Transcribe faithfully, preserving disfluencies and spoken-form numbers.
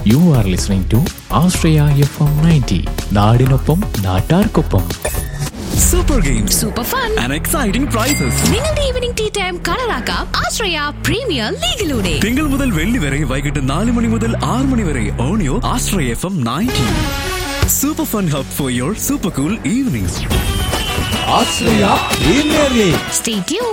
You are listening to Ashraya F M ninety. നാടിനൊപ്പം നാട്ടാർക്കൊപ്പം. Super games, super fun and exciting prices. നിങ്ങളുടെ evening tea time കളറാക്കാം ആശ്രയ premier ലീഗിലൂടെ. തിങ്കൾ മുതൽ വെള്ളി വരെ വൈകിട്ട് നാല് മണി മുതൽ ആറ് മണി വരെ ഓണിയോ ആശ്രയ F M ninety. Super fun hub for your super cool evenings. Ashraya premier league. Stay tune.